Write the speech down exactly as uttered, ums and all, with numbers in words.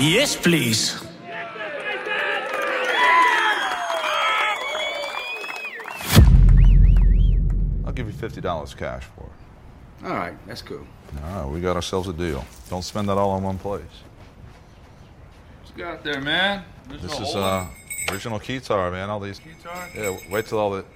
Yes, please. I'll give you fifty dollars cash for it. All right, that's cool. All right, we got ourselves a deal. Don't spend that all in one place. What you got there, man? There's This no is old uh, original keytar, man. All these. guitar. Yeah, wait till all the